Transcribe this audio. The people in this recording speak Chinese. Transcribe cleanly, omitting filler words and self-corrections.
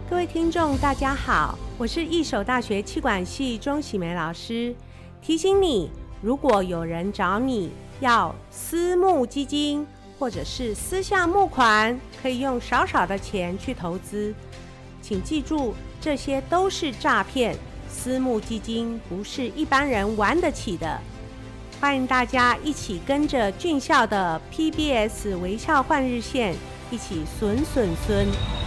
各位听众大家好，我是义守大学企管系钟喜梅老师。提醒你，如果有人找你要私募基金或者是私项募款，可以用少少的钱去投资，请记住，这些都是诈骗。私募基金不是一般人玩得起的。欢迎大家一起跟着俊孝的 PBS 微笑换日线一起损。